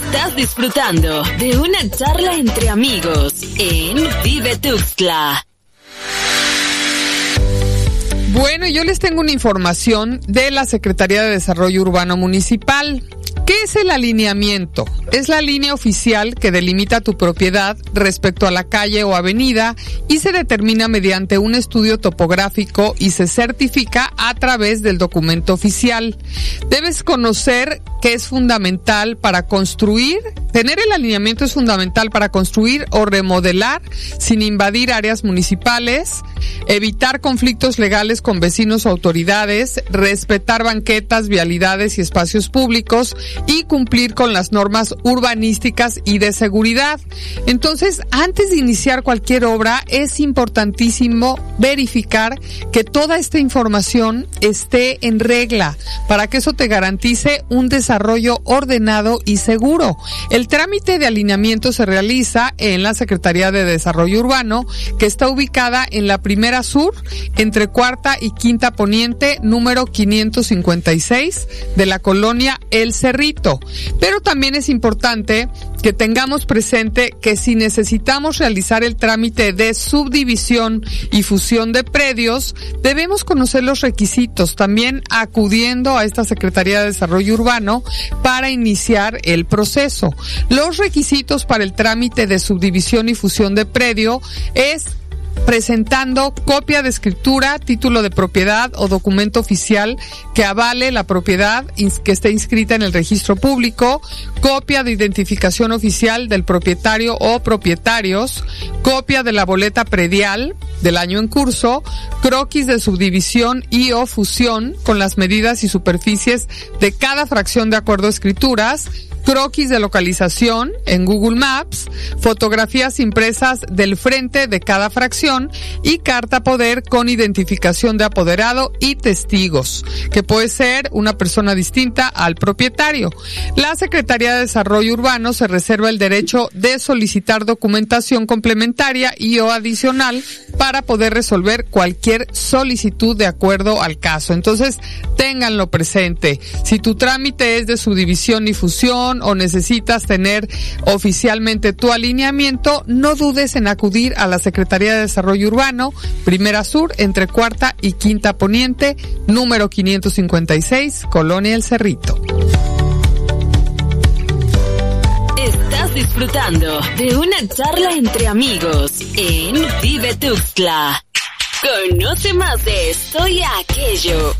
Estás disfrutando de una charla entre amigos en Vive Tuxtla. Bueno, yo les tengo una información de la Secretaría de Desarrollo Urbano Municipal. ¿Qué es el alineamiento? Es la línea oficial que delimita tu propiedad respecto a la calle o avenida y se determina mediante un estudio topográfico y se certifica a través del documento oficial. Debes conocer que es fundamental para construir. Tener el alineamiento es fundamental para construir o remodelar sin invadir áreas municipales, evitar conflictos legales con vecinos o autoridades, respetar banquetas, vialidades y espacios públicos y cumplir con las normas urbanísticas y de seguridad. Entonces, antes de iniciar cualquier obra, es importantísimo verificar que toda esta información esté en regla para que eso te garantice un desarrollo ordenado y seguro. El trámite de alineamiento se realiza en la Secretaría de Desarrollo Urbano, que está ubicada en la Primera Sur, entre Cuarta y Quinta Poniente, número 556 de la colonia El Cerrito. Pero también es importante que tengamos presente que si necesitamos realizar el trámite de subdivisión y fusión de predios, debemos conocer los requisitos, también acudiendo a esta Secretaría de Desarrollo Urbano para iniciar el proceso. Los requisitos para el trámite de subdivisión y fusión de predio es presentando copia de escritura, título de propiedad o documento oficial que avale la propiedad que esté inscrita en el registro público, copia de identificación oficial del propietario o propietarios, copia de la boleta predial del año en curso, croquis de subdivisión y o fusión con las medidas y superficies de cada fracción de acuerdo a escrituras, croquis de localización en Google Maps, fotografías impresas del frente de cada fracción y carta poder con identificación de apoderado y testigos, que puede ser una persona distinta al propietario. La Secretaría de Desarrollo Urbano se reserva el derecho de solicitar documentación complementaria y o adicional para poder resolver cualquier solicitud de acuerdo al caso. Entonces, ténganlo presente. Si tu trámite es de subdivisión y fusión o necesitas tener oficialmente tu alineamiento, no dudes en acudir a la Secretaría de Desarrollo Urbano, Primera Sur, entre Cuarta y Quinta Poniente, número 556, Colonia El Cerrito. Estás disfrutando de una charla entre amigos en Vive Tuxtla. Conoce más de esto y aquello.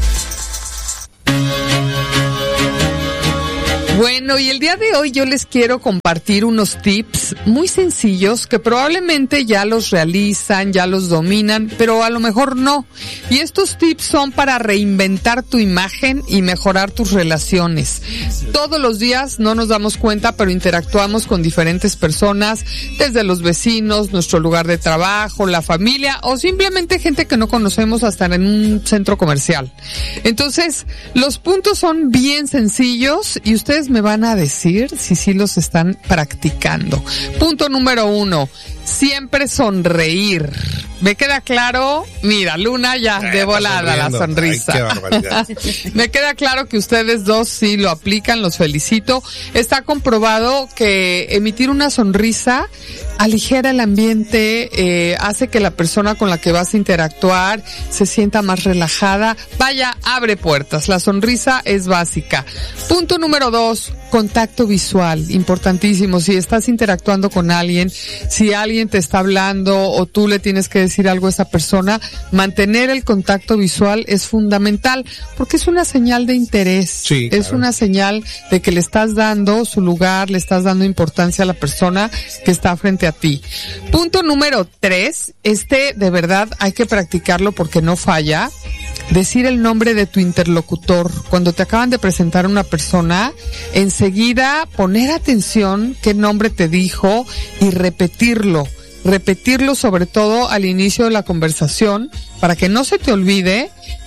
Bueno, y el día de hoy yo les quiero compartir unos tips muy sencillos que probablemente ya los realizan, ya los dominan, pero a lo mejor no. Y estos tips son para reinventar tu imagen y mejorar tus relaciones. Todos los días no nos damos cuenta, pero interactuamos con diferentes personas, desde los vecinos, nuestro lugar de trabajo, la familia o simplemente gente que no conocemos hasta en un centro comercial. Entonces, los puntos son bien sencillos y ustedes me van a decir si sí los están practicando. Punto número 1, siempre sonreír. ¿Me queda claro? Mira, Luna ya de volada la sonrisa. Ay, qué barbaridad. Me queda claro que ustedes dos sí lo aplican, los felicito. Está comprobado que emitir una sonrisa aligera el ambiente, hace que la persona con la que vas a interactuar se sienta más relajada. Vaya, abre puertas. La sonrisa es básica. Punto número 2, contacto visual. Importantísimo. Si estás interactuando con alguien, si alguien te está hablando o tú le tienes que decir algo a esa persona, mantener el contacto visual es fundamental porque es una señal de interés. Sí, claro. Es una señal de que le estás dando su lugar, le estás dando importancia a la persona que está frente a ti. Punto número 3, de verdad hay que practicarlo porque no falla. Decir el nombre de tu interlocutor. Cuando te acaban de presentar a una persona, enseguida poner atención qué nombre te dijo y repetirlo sobre todo al inicio de la conversación para que no se te olvide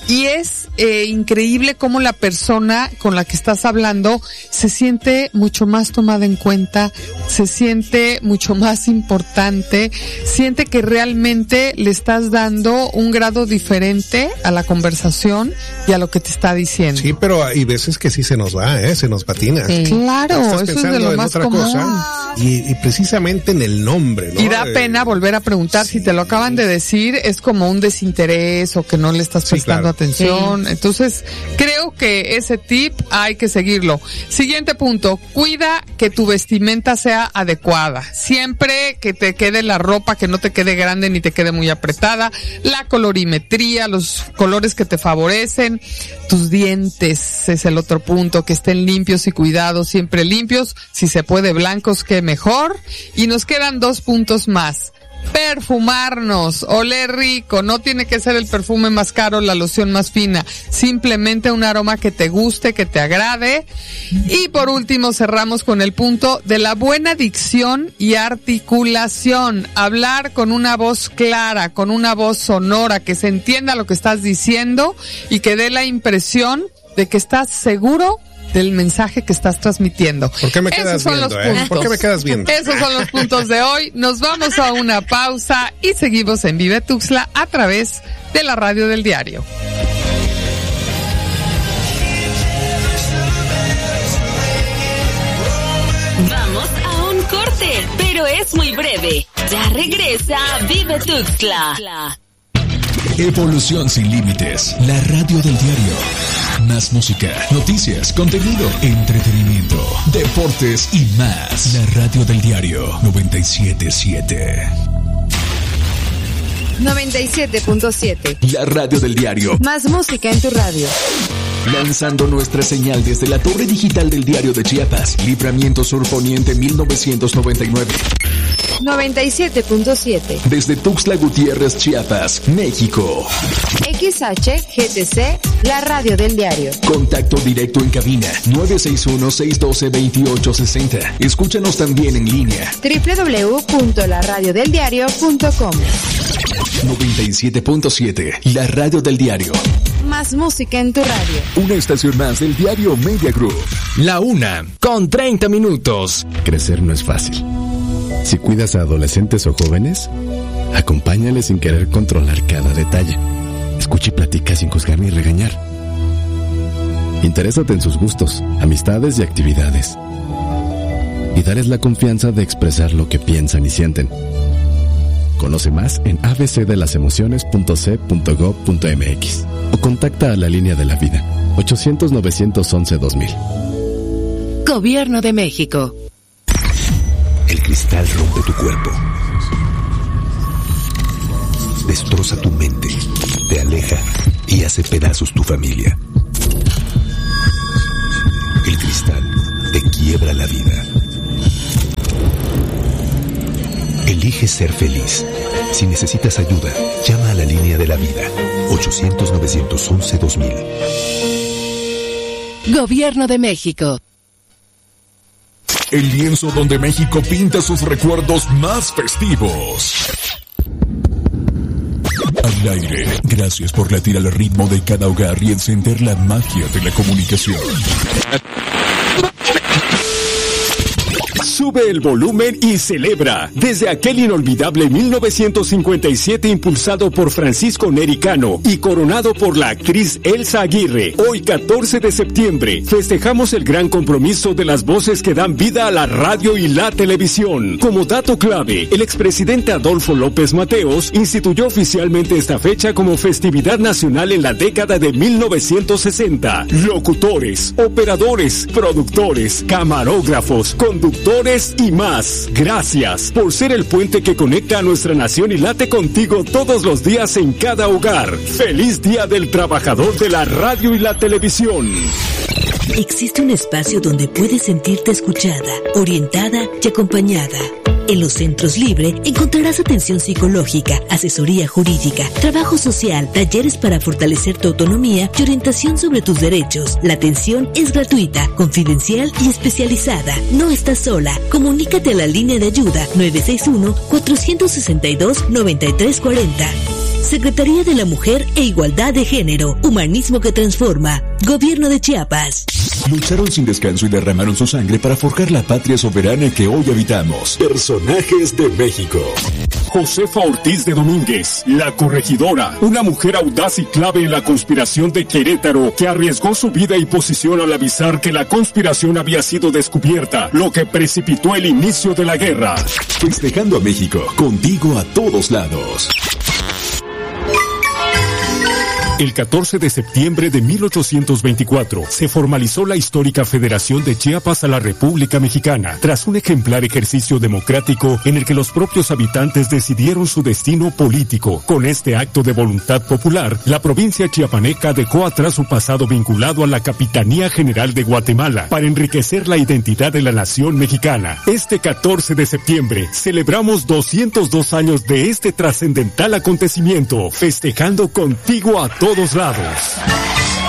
y es increíble cómo la persona con la que estás hablando se siente mucho más tomada en cuenta, se siente mucho más importante, siente que realmente le estás dando un grado diferente a la conversación y a lo que te está diciendo. Sí, pero hay veces que sí se nos va, se nos patina. Sí. Claro, estás eso es de lo más común. Cosa, y precisamente en el nombre, ¿no? Y da pena volver a preguntar, si te lo acaban de decir, es como un desinterés o que no le estás prestando atención. Entonces, creo que ese tip hay que seguirlo. Siguiente punto, cuida que tu vestimenta sea adecuada. Siempre que te quede la ropa, que no te quede grande ni te quede muy apretada. La colorimetría, los colores que te favorecen. Tus dientes es el otro punto, que estén limpios y cuidados, siempre limpios. Si se puede blancos, que mejor. Y nos quedan 2 puntos más. Perfumarnos, oler rico, no tiene que ser el perfume más caro, la loción más fina, simplemente un aroma que te guste, que te agrade. Y por último cerramos con el punto de la buena dicción y articulación, hablar con una voz clara, con una voz sonora, que se entienda lo que estás diciendo y que dé la impresión de que estás seguro del mensaje que estás transmitiendo. ¿Por qué me quedas viendo, ¿Por qué me quedas viendo? Esos son los puntos de hoy. Nos vamos a una pausa y seguimos en Vive Tuxtla a través de la radio del diario. Vamos a un corte, pero es muy breve. Ya regresa Vive Tuxtla. Evolución sin límites, la radio del diario. Más música, noticias, contenido, entretenimiento, deportes y más. La radio del diario 97.7. 97.7. La radio del diario. Más música en tu radio. Lanzando nuestra señal desde la torre digital del diario de Chiapas, Libramiento Sur Poniente 1999. 97.7. Desde Tuxtla Gutiérrez, Chiapas, México. XHGTC, la radio del diario. Contacto directo en cabina 961-612-2860. Escúchanos también en línea www.laradiodeldiario.com. 97.7, la radio del diario. Más música en tu radio. Una estación más del diario Media Group. La 1:30. Crecer no es fácil. Si cuidas a adolescentes o jóvenes, acompáñales sin querer controlar cada detalle. Escucha y platica sin juzgar ni regañar. Interésate en sus gustos, amistades y actividades. Y dales la confianza de expresar lo que piensan y sienten. Conoce más en abcdelasemociones.c.gov.mx o contacta a la línea de la vida 800-911-2000. Gobierno de México. El cristal rompe tu cuerpo, destroza tu mente, te aleja y hace pedazos tu familia. El cristal te quiebra la vida. Elige ser feliz. Si necesitas ayuda, llama a la línea de la vida 800-911-2000. Gobierno de México. El lienzo donde México pinta sus recuerdos más festivos. Al aire, gracias por latir al ritmo de cada hogar y encender la magia de la comunicación. Sube el volumen y celebra. Desde aquel inolvidable 1957 impulsado por Francisco Neri Cano y coronado por la actriz Elsa Aguirre, hoy 14 de septiembre festejamos el gran compromiso de las voces que dan vida a la radio y la televisión. Como dato clave, el expresidente Adolfo López Mateos instituyó oficialmente esta fecha como festividad nacional en la década de 1960. Locutores, operadores, productores, camarógrafos, conductores y más. Gracias por ser el puente que conecta a nuestra nación y late contigo todos los días en cada hogar. ¡Feliz Día del Trabajador de la Radio y la Televisión! Existe un espacio donde puedes sentirte escuchada, orientada y acompañada. En los Centros Libre encontrarás atención psicológica, asesoría jurídica, trabajo social, talleres para fortalecer tu autonomía y orientación sobre tus derechos. La atención es gratuita, confidencial y especializada. No estás sola. Comunícate a la línea de ayuda 961-462-9340. Secretaría de la Mujer e Igualdad de Género. Humanismo que transforma. Gobierno de Chiapas. Lucharon sin descanso y derramaron su sangre para forjar la patria soberana que hoy habitamos. Personajes de México. Josefa Ortiz de Domínguez, la corregidora, una mujer audaz y clave en la conspiración de Querétaro, que arriesgó su vida y posición al avisar que la conspiración había sido descubierta, lo que precipitó el inicio de la guerra. Festejando a México, contigo a todos lados. El 14 de septiembre de 1824 se formalizó la histórica Federación de Chiapas a la República Mexicana, tras un ejemplar ejercicio democrático en el que los propios habitantes decidieron su destino político. Con este acto de voluntad popular, la provincia chiapaneca dejó atrás su pasado vinculado a la Capitanía General de Guatemala para enriquecer la identidad de la nación mexicana. Este 14 de septiembre celebramos 202 años de este trascendental acontecimiento, festejando contigo a todos lados.